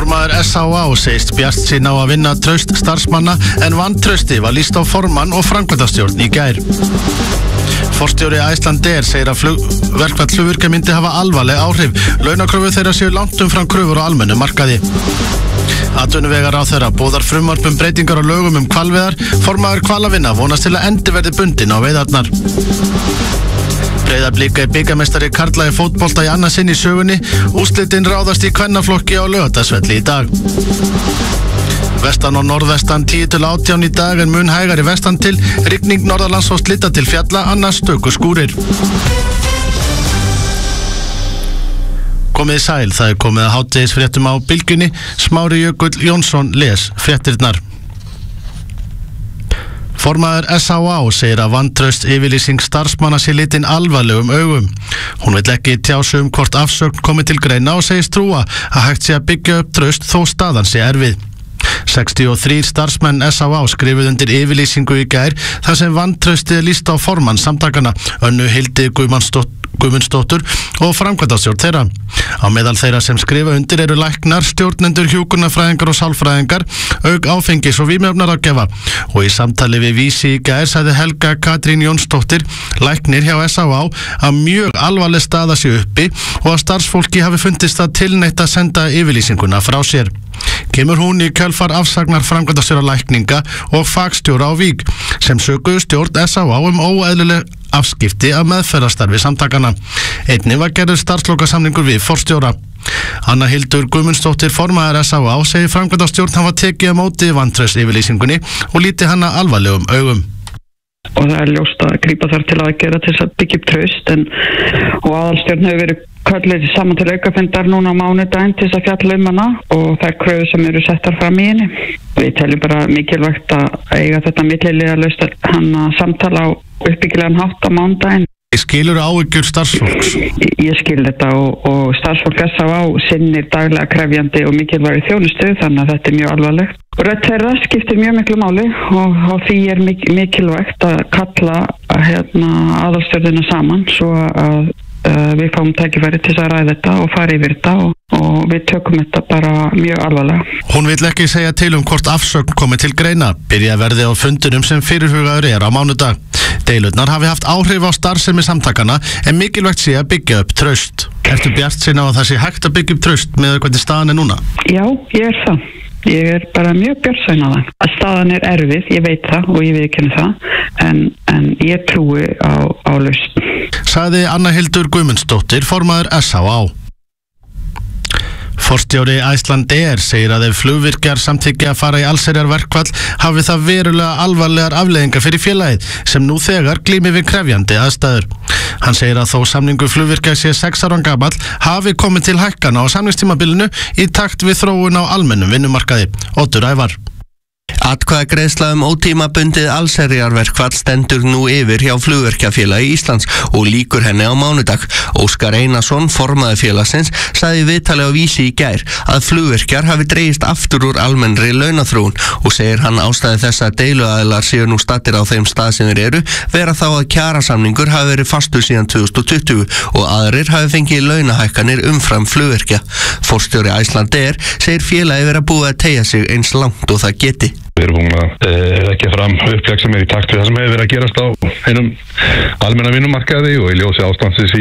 Formaður SÁA segist bjartsýn á að vinna traust starfsmanna en vantrausti var lýst á formann og framkvæmdastjórn í gær. Forstjóri Icelandair segir að verkfall flugvirkja myndi hafa alvarleg áhrif. Launakröfur þeirra séu langt umfram kröfur á almennu markaði. Atvinnuvegaráðherra boðar frumvarp breytingar á lögum hvalveiðar. Formaður hvalavinna vonast til að endi verði bundin á veiðarnar. Breiðablik bikarmeistari karla í fótbolta í annað sinn í sögunni. Úrslitin ráðast í kvennaflokki á Laugardalsvelli í dag. Vestan og norðvestan 10-18 í dag en mun hægari vestan til. Rigning norðanlands og slydda til fjalla, annars stöku skúrir. Komið sæl, það komið að hádegisfréttum á Bylgjunni. Smári Jökull Jónsson les fréttirnar. Formaður SÁA segir að vantraust yfirlýsing starfsmanna sé litin alvarlegum augum. Hún vill ekki tjá sig hvort afsögn komi til greina og segist trúa að hægt sé að byggja upp traust þó staðan sé erfið. 63 starfsmenn SÁA skrifuðu undir yfirlýsingu í gær þar sem vantraustið lýst á formann samtakana, Önnu Hildi Guðmundsdóttur og framkvæmdastjórn þeirra. Á meðal þeirra sem skrifa undir eru læknar, stjórnendur, hjúkrunarfræðingar og sálfræðingar, auk áfengis- og vímuefnaráðgjafa. Og í samtali við Vísi í gær sagði Helga Katrín Jónsdóttir, læknir hjá SÁA, að mjög alvarleg staða sé uppi og að starfsfólki hafi fundist að tilneita að senda yfirlýsinguna frá sér. Kemur hún í kjölfar afsagnar framkvæmdastjóra lækninga og fagstjóra á Vík sem sökuðu stjórn SÁA óeðlileg afskipti af meðferðarstarfi samtakana. Einnig var gerður starfslokasamningur við forstjóra. Anna Hildur Guðmundsdóttir, formaður SÁA, segir framkvæmdastjórn hafa tekið á móti vantraust yfirlýsingunni og líti hana alvarlegum augum. Og það ljóst að grípa þar til aðgerða til að byggja upp traust og aðalstjórn hefur verið kölluð saman til aukafundar núna á mánudaginn til að fjalla hana og þær kröfur sem eru settar fram í henni. Við teljum bara mikilvægt að eiga þetta millilega laust hana samtala á uppbyggilegan hátt á mánudaginn. Skilur áhyggjur starfsfólks? Ég skil þetta og starfsfólk SÁA sinnir daglega krefjandi og mikilvægi þjónustu, þannig að þetta mjög alvarlegt. Rödd þeirra skiptir mjög miklu máli og því mikilvægt að kalla aðalstjórnina saman svo að við fáum tækifæri til að ræða þetta og fara yfir þetta og við tökum þetta bara mjög alvarlega. Hún vill ekki segja til hvort afsögn komi til greina. Byrja verði á fundunum sem fyrirhugaður á mánudag. Deilurnar hafi haft áhrif á starfsemi samtakana en mikilvægt sé að byggja upp traust. Ertu bjartsýn á að það sé hægt að byggja upp traust með hvernig staðan núna? Já, ég það. Ég bara mjög bjartsýn á það. Að staðan erfið, ég veit það og ég viðurkenni það, en ég trúi á lausn. Sagði Anna Hildur Guðmundsdóttir, formaður SÁA. Forstjóri Icelandair segir að ef flugvirkjar samþykkja að fara í allsherjarverkfall hafi það verulega alvarlegar afleiðingar fyrir félagið sem nú þegar glímir við krefjandi aðstæður. Hann segir að þó samningur flugvirkja sé 6 ára gamall hafi komið til hækkana á samningstímabilinu í takt við þróun á almennum vinnumarkaði. Oddur Ævar. Atkvæðagreiðsla ótímabundið allsherjarverkfall stendur nú yfir hjá Flugvirkjafélagi Íslands og lýkur henni á mánudag. Óskar Einarsson, formaður félagsins, sagði í viðtali á Vísi í gær að flugvirkjar hafi dregist aftur úr almennri launaþróun og segir hann ástæði þess að deiluaðilar séu nú stattir á þeim stað sem þeir eru vera þá að kjarasamningur hafi verið fastur síðan 2020 og aðrir hafi fengið launahækkanir umfram flugvirkja. Forstjóri Icelandair segir félagi vera búið að teygja sig eins langt og það geti. Við erum búin að leggja fram upplegg sem í takt við það sem hefur verið að gerast á einum almenna vinnumarkaði og í ljósi ástandsins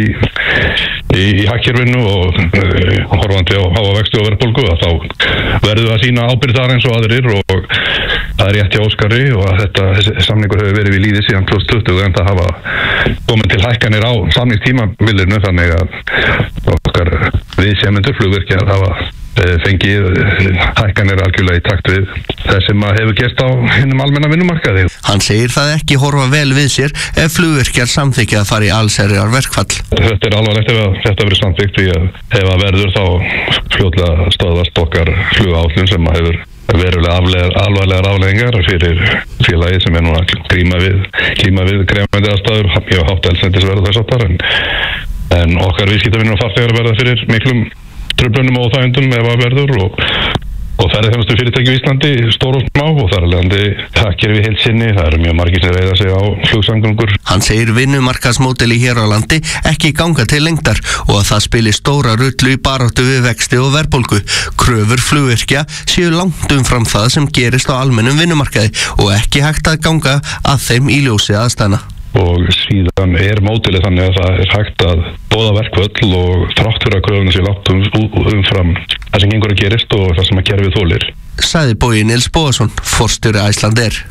í hagkerfinu og horfandi á háa vexti og verðbólgu að þá verðum við að sýna ábyrgð þar eins og aðrir og það er rétt hjá Óskari og að þessi samningur hefur verið við lýði síðan 2020 en það hafa komið til hækkanir á samningstímabilinu þannig að okkar viðsemjendur flugvirkjar hafa fengið hækkanir algjörlega í takt við það sem hefur gerst á hinum almenna vinnumarkaði. Hann segir það ekki horfa vel við sér ef flugvirkjar samþykkja að fara í allsherjarverkfall. Þetta er alvarlegt ef þetta verður samþykkt því að ef það verður þá fljótlega stöðvast okkar flugáætlun sem hefur verulega alvarlegar afleiðingar fyrir félagið sem er núna að glíma við krefjandi aðstæður mjög hátt eldsneytisverð og þess áttar en okkar viðskiptavinir og farþegar verða fyrir miklum truflunum og óþægindum ef það verður og ferðaþjónustu fyrirtæki í Íslandi, stór og smá, og þar alveg hagkerfi heild sinni, það eru mjög margir sem reiða sig á flugsamgöngur. Hann segir vinnumarkaðsmódeli hér á landi ekki ganga til lengdar og að það spili stóra rullu í baráttu við vexti og verðbólgu. Kröfur flugvirkja séu langt umfram það sem gerist á almennum vinnumarkaði og ekki hægt að ganga að þeim í ljósi aðstæðna. Og síðan módelið þannig að það hægt að boða verkföll og þrátt fyrir að kröfuna sé langt umfram það sem gengur að gerist og það sem að kerfið þolir. Sagði Bogi Nils Bogason, forstjóri Icelandair.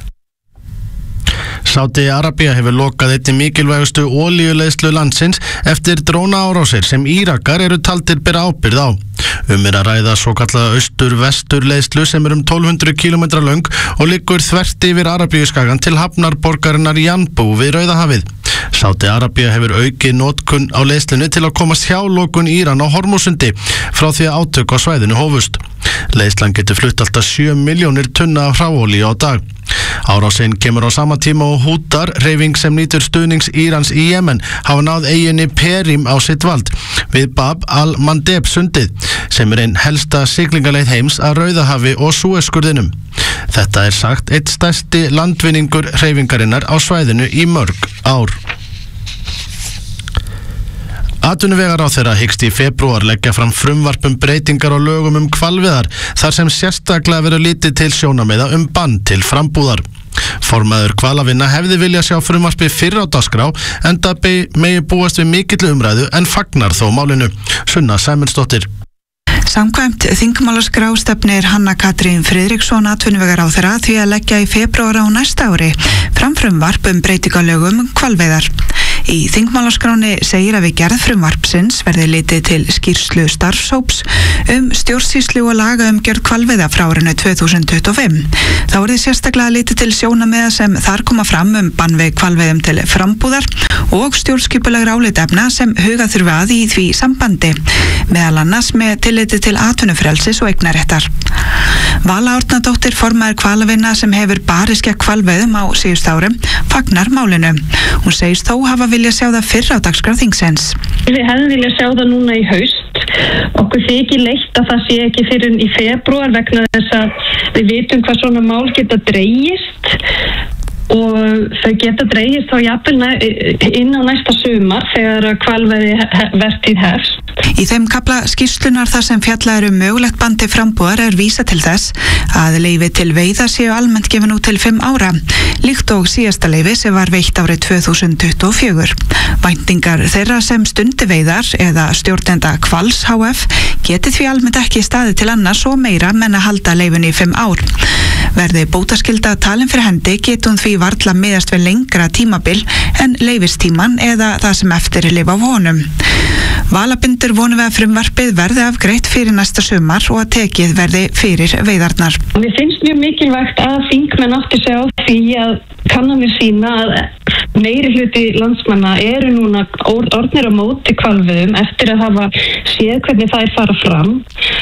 Sádi Arabía hefur lokað einni mikilvægustu olíuleiðslu landsins eftir drónaárásir sem Írakar eru taldir bera ábyrgð á. Er að ræða svokallaða austur-vestur leiðslu sem er 1200 km löng og liggur þvert yfir Arabíuskagann til hafnarborgarinnar Janbú við Rauðahafið. Sádi Arabía hefur aukið notkun á leiðslunni til að komast hjá lokun Íran á Hormúsundi frá því að átök á svæðinu hófust. Leiðslan getur flutt alltaf 7 milljónir tunna af hráolíu á dag. Árásin kemur á sama tíma og Hútar, hreyfing sem nýtur stuðnings Írans í Jemen, hafa náð eyjunni Perim á sitt vald við Bab al-Mandeb sundið, sem er einn helsta siglingaleið heims að Rauðahafi og Súesskurðinum. Þetta er sagt eitt stærsti landvinningur hreyfingarinnar á svæðinu í mörg ár. Atvinnuvegaráðherra hyggst í febrúar leggja fram frumvarp breytingar á lögum hvalveiðar þar sem sérstaklega verður litið til sjónarmiða bann til frambúðar. Formaður hvalavinna hefði viljað sjá frumvarpið fyrr á dagskrá enda megi búast við mikilli umræðu en fagnar þó málinu. Sunna Sæmundsdóttir. Samkvæmt þingmálaskrá stefnir Hanna Katrín Friðriksson atvinnuvegaráðherra því að leggja í febrúar á næsta ári fram frumvarp breytingalögum hvalveiðar. Í þingmálaskráni segir að við gerð frumvarpsins verði litið til skýrslu starfshóps stjórnsýslu og lagaumgjörð hvalveiða frá árinu 2025. Þá er þið sérstaklega litið til sjónarmiða sem þar koma fram bann við hvalveiðum til frambúðar og stjórnskipulegra álitaefna sem huga þurfi að í því sambandi, meðal annars með tilliti til atvinnufrelsis og eignarréttar. Vala Árnadóttir, formaður hvalavinna sem hefur barist gegn hvalveiðum á síðustu árum, fagnar málinu. Hún segist þó hafa viljað sjá það fyrr á dagskrá þingsins. Við hefðum viljað sjá það núna í haust. Okkur þykir leitt að það sé ekki fyrir í febrúar vegna þess að við vitum hvað svona mál geta dregist og þau geta dregist þá jafnvel inn á næsta sumar þegar hvalveiðivertíð hefst. Í þeim kafla skýrslunar þar sem fjallað mögulegt bann til frambúðar er vísa til þess að leyfi til veiða séu almennt gefin út til 5 ára, líkt og síðasta leyfi sem var veitt árið 2024. Væntingar þeirra sem stundi veiðar eða stjórnenda Hvals HF geti því almennt ekki staðið til annars og meira menn að halda leyfinu í 5 ár. Verði bótaskylda talin fyrir hendi getur hún því varla miðast við lengra tímabil en leyfistíman eða það sem eftir lifa á honum. Vala bindur vonum við að frumvarpið verði afgreitt fyrir næsta sumar og að tekið verði fyrir veiðarnar. Mér finnst mjög mikilvægt að þingmenn átti sig á því að kannanir sína að meiri hluti landsmanna eru núna orðnir á móti hvalveiðum eftir að hafa séð hvernig þær fara fram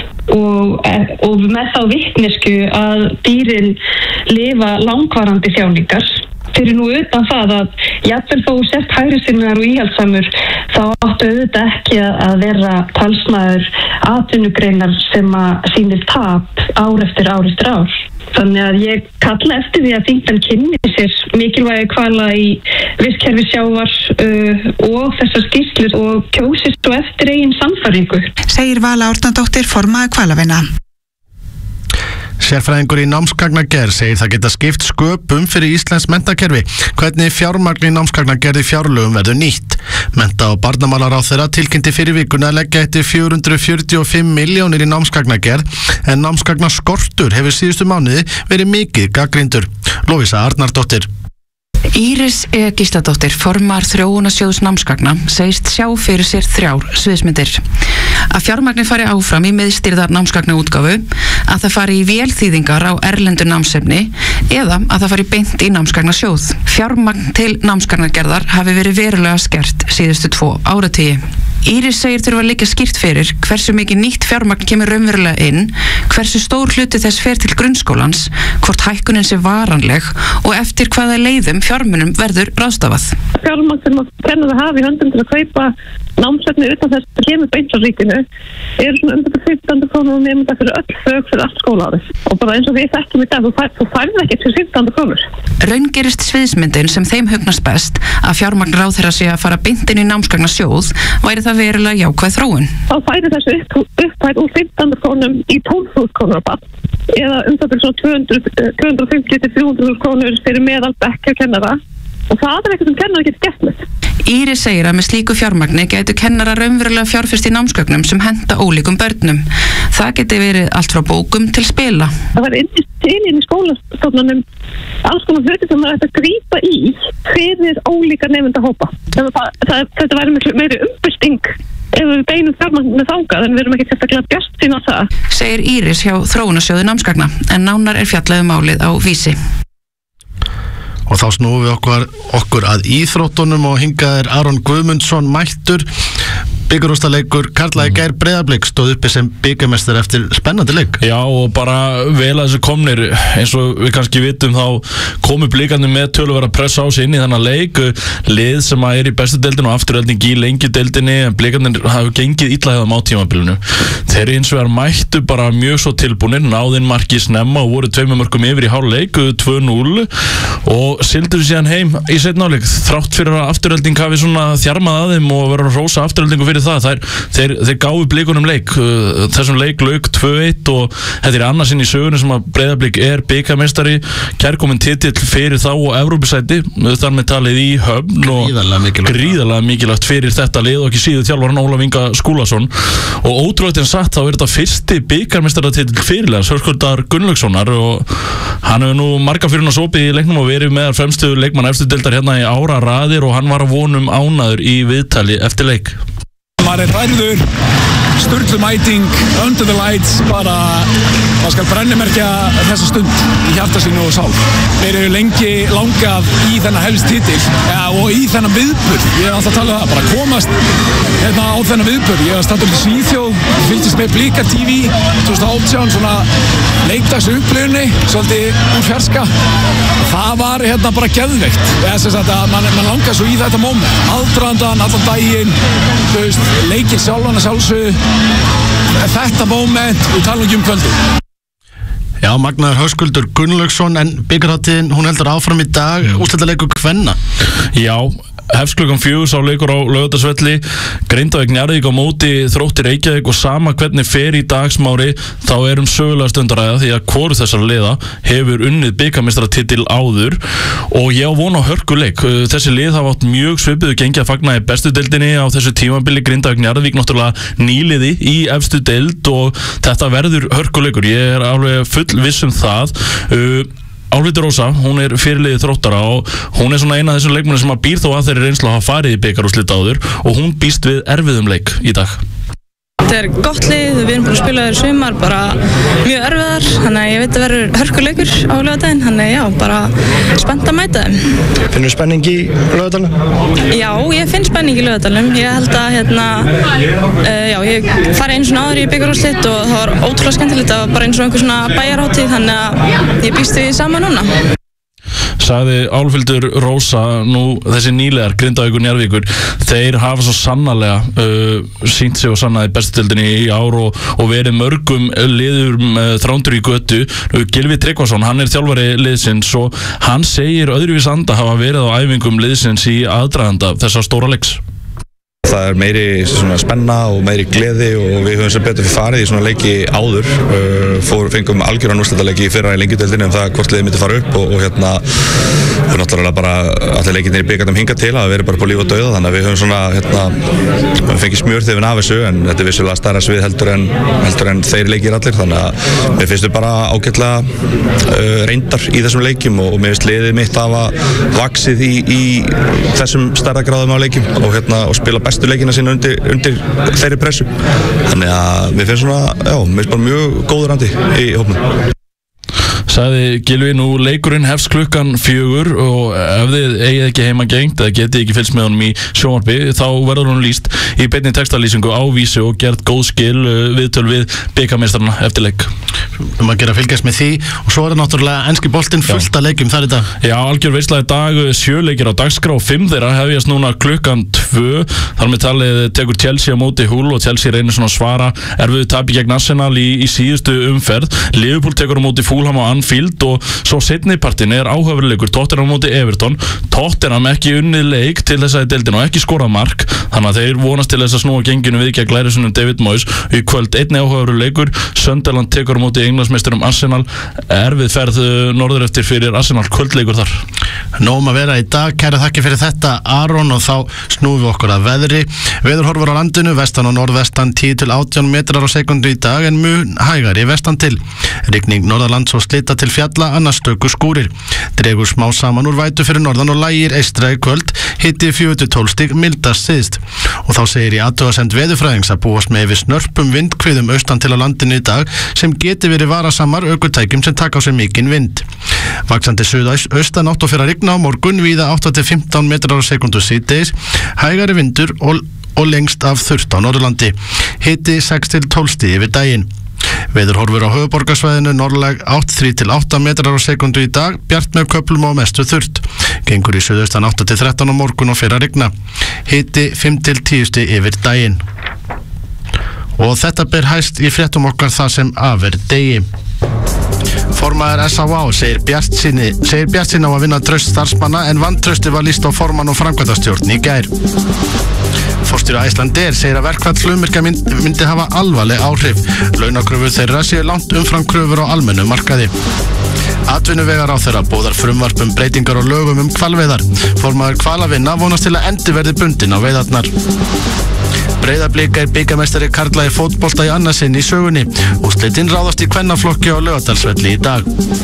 og með þá vitneskju að dýrin lifa langvarandi þjáningar. Fyrir nú utan það að jafnvel þó sért hægrisinnar og íhaldsamur þá áttu auðvitað ekki að vera talsmaður atvinnugreinar sem að sýnir tap ár eftir ár eftir ár. Þannig að ég kalla eftir því að þingmenn kynni sér mikilvægi hvala í vistkerfi sjávar og þessar skýrslur og kjósi svo eftir eigin sannfæringu. Segir Vala Árnadóttir, formaður hvalavinna. Sérfræðingur í námsgagnagerð segir það geta skipt sköpum fyrir íslenskt menntakerfi hvernig fjármagn í námsgagnagerð í fjárlögum verður nýtt. Mennta- og barnamálaráðherra tilkynnti fyrir vikuna að leggja eftir 445 milljónir í námsgagnagerð en námsgagnaskortur hefur síðustu mánuði verið mikið gagnrýndur. Lovísa Arnardóttir. Íris Gísladóttir, formar þróunarsjóðs námsgagna, segist sjá fyrir sér 3 sviðsmyndir. Að fjármagnið fari áfram í miðstýrðar námsgagnaútgáfu, að það fari í vélþýðingar á erlendu námsefni eða að það fari beint í námsgagnasjóð. Fjármagn til námsgagnagerðar hafi verið verulega skert síðustu 2 áratugi. Íris segir þurfa að liggja skýrt fyrir hversu mikið nýtt fjármagn kemur raunverulega inn, hversu stór hluti þess fer til grunnskólans, hvort hækkunin sé varanleg og eftir hvaða leiðum fjármunum verður ráðstafað. Fjármagn sem að kenna það hafi í höndum til að kaupa námsefni utan þess að kemur beint frá ríkinu svona 15 krónur og nemenda fyrir öll fög fyrir allt skólaárið og bara eins og við þekkjum í dag þú færð ekkert fyrir 15 krónur. Raungerist sviðsmyndin sem þeim hugnast best að fjármagn ráðherra sé að fara beint inn í námsgagnasjóð væri það verulega jákvæð þróun. Þá færi þessu upphæð úr 15 krónum í 12.000 krónur á barn eða það fyrir svona 250 til 300.000 krónur fyrir meðal bekkjarkennara og það eitthvað sem kennarar getur gert með. Íris segir að með slíku fjármagni gætu kennara raunverulega fjárfest í námsgögnum sem henta ólíkum börnum. Það geti verið allt frá bókum til spila. Það var til í skólastofnunum alls konar hluti sem það að grípa í fyrir ólíka nemendahópa. Þetta væri miklu meiri umbylting ef við beinum fjármagninu þangað en við erum ekki sérstaklega bjartsýn á það. Segir Íris hjá Þróunarsjóði námsgagna en nánar fjallað málið á Vísi. Og þá snúum við okkur að íþróttunum og hingað Aron Guðmundsson mættur. Bikarúrslitaleikur karla í gær Breiðablik stóð uppi sem bikarmeistar eftir spennandi leik. Já og bara vel að þessu komnir eins og við kannski vitum þá komu blikarnir með töluvera pressa á sig inn í þennan leik lið sem í bestu deildinu og afturhelding í lengjudeildinni en blikarnir hafa gengið illa hjá þeim á tímabilinu. Þeir hins vegar mættu bara mjög svo tilbúnir náðinn marki snemma og voru 2 mörkum yfir í hálfleik 2-0 og sigldu síðan heim í seinni hálfleik þrátt fyrir að afturhelding hafi svona þjarmað að þeim og verið að hrósa afturheldingu fyrir það. Þeir gáfu blikunum leik þessum leik lauk 2-1 og þetta annars inn í sögunni sem að Breiðablik bikarmeistari, kærkominn titill fyrir þá og Evrópusæti þar með talið í Höfn og gríðarlega mikilvægt fyrir þetta lið og ekki síður þjálfaran Ólaf Inga Skúlason og ótrúlega satt þá þetta fyrsti bikarmeistaratitill fyrirlegar Höskuldar Gunnlaugssonar og hann hefur nú marga fyrir hann sopið í leiknum og verið með fremstu leikmann efstu deildar hérna í áraraðir og hann var að vonum ánæður í viðtali eftir leik. Maður hræður, sturlu mæting, under the lights, bara það skal brennimerkja þessa stund í hjarta sínu og sál. Þeir eru lengi langað í þennan helst titil og í þennan viðburð. Ég alltaf að tala það, bara komast hérna á þennan viðburð. Ég var stattur í Svíþjóð, fylgist með Blika TV 2018, svona leikdags upplifunni, svolítið úr fjarska. Það var hérna bara geðveikt. Þess að mann langar svo í þetta moment. Aðdragandan, allan daginn, þú veist, leikinn sjálfan að sjálfsögðu þetta moment, við talum ekki kvöldum. Já, magnaður Höskuldur Gunnlaugsson en bikarhátíðin, hún heldur áfram í dag úrslitaleikur kvenna. Já, hefst klukkan 4 sá leikur á Laugardalsvelli Grindavík Njarðvík á móti Þrótti Reykjavík og sama hvernig fer í dagsmári þá sögulega stundaræða því að hvoru þessara liða hefur unnið bikarmeistaratitil áður og ég á von á hörkuleik. Þessi lið hafa átt mjög svipuðu gengi að fagna í bestu deildinni á þessu tímabili. Grindavík Njarðvík náttúrulega nýliði í efstu deild og þetta verður hörkuleikur. Ég alveg full viss það. Álfhildur Rósa, hún fyrirliði Þróttara og hún svona eina af þessum leikmennum sem býr þó að þeirri reynslu að hafa farið í bikarúrslit áður og hún býst við erfiðum leik í dag. Þetta gott lið, við erum búin að spila þér sumar bara mjög erfiðar, þannig að ég veit að verður hörkuleikur á laugardaginn, þannig já, bara spennt að mæta þeim. Finnur spenning í Laugardalnum? Já, ég finn spenning í Laugardalnum. Ég held að ég fari einu svona áður í bikarúrslit og það var ótrúlega skemmtilegt, það var bara eins og einhver svona bæjarhátíð, þannig að ég býst við sama núna. Sagði Álfhildur Rósa, nú þessi nýlegar Grindavíkur Njarðvíkur, þeir hafa svo sannarlega sýnt sig og sannaði bestu deildinni í ár og verið mörgum liðum þrándur í götu. Gylfi Tryggvason, hann þjálfari liðsins og hann segir öðruvís anda hafa verið á æfingum liðsins í aðdraganda þessa stóra leiks. Það meiri spenna og meiri gleði og við höfum sem betur fyrir farið í svona leiki áður. Fengum algjöran úrslitaleiki í fyrra í lengjudeildinni það hvort liðið myndi fara upp og hérna við náttúrulega bara allir leikinir í bikarnum hingað til að vera bara på líf og dauða þannig að við höfum svona við fengið smjörþefin af þessu en þetta vissulega stærra svið heldur en þeir leikir allir þannig að við finnst bara ágætlega reyndar í þessum leikjum og mér finnst liðið mitt hafa vaxið í þessum stærðagráðum af leikjum og spila bestu leikina sína undir þeirri pressu þannig að mér finnst mér finnst bara mjög góður andi í hópnum. Sagði Gylfi, nú leikurinn hefst klukkan 4 og ef þið eigið ekki heima gengt eða getið ekki fylgst með honum í sjónvarpi þá verður hún lýst í beinni textalýsingu á Vísi og gert góð skil viðtöl við bikarmeistarana eftir leik. að gera að fylgjast með því og svo það náttúrulega enski boltinn fullt að leikjum þar í dag. Já, algjör veisla í dag, 7 leikir á dagskrá, 5 þeirra hefjast núna klukkan 2, þar með talið tekur Chelsea á móti Hull og Chelsea reynir svona að svara erfiðu tapi gegn Arsenal í síðustu umferð. Liverpool tekur á móti Fulham á Anfield og svo seinnipartin áhugaverleikur Tottenham á móti Everton. Tottenham ekki unnið leik til þess að deildina og ekki skorað mark, þannig að þeir vonast til þess að snúa genginu við gegn lærisunum David Moyes. Í kvöld einnig áhugaverleikur, Sunderland tekur á móti Englandsmeisturum Arsenal, erfið ferð norður eftir fyrir Arsenal, kvöldleikur þar. Nóum að vera í dag, kæra þakki fyrir þetta Aron, og þá snúum við okkur að veðri. Veðurhorfur á landinu, vestan og norðvestan 10 til 18 metrar á sekundu í dag en mun hægari vestan til. Rigning norðalands og slita til fjalla, annars stöku skúrir. Dregur smá saman úr vætu fyrir norðan og lægir eystra í kvöld, hiti 4-12 stig, mildast syðst. Og þá segir í athugasend veðurfræðings að búast með yfir snörpum vindhviðum austan til á landinu í dag sem geti verið varasamar ökutækjum sem taka á sig mikinn vind. Vaxandi suðaustan átt og fyrir að rigna á morgun, víða 8-15 metrar á sekundu síðdegis, hægari vindur og lengst af þurrt á Norðurlandi. Hiti 6-12 stig yfir daginn. Veðurhorfur á höfuðborgarsvæðinu, norðlæg 3-8 metrar á sekundu í dag, bjart með köplum og mestu þurrt. Gengur í suðaustan 8-13 á morgun og fyrir að rigna. Hiti 5-10 stig yfir daginn. Og þetta ber hæst í fréttum okkar það sem af degi. Formaður S.A.A. segir bjartsýni á að vinna traust starfsmanna en vantrausti var lýst á formann og framkvæmdastjórn í gær. Forstjóri Icelandair segir að verkfall flugvirkja myndi hafa alvarleg áhrif. Launakröfur þeirra séu langt umfram kröfur á almennum markaði. Atvinnuvegaráðherra boðar frumvarp breytingar og lögum hvalveiðar. Formaður hvalavinna vonast til að endi verði bundin á veiðarnar. Breiðablik bikarmeistari karla í fótbolta í annað sinn í sögunni. Úrslitin ráðast í kvennaflokki á Laugardalsvelli í dag.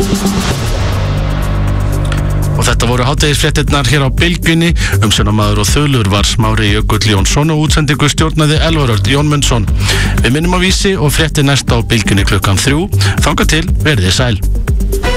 Og þetta voru hádegisfréttirnar hér á Bylgjunni. Umsjónarmaður og þulur var Smári Jökull Jónsson og útsendingu stjórnaði Elvar Örn Jónmundsson. Við minnum á Vísi og fréttir næst á Bylgjunni klukkan 3. Þangað til, verið sæl.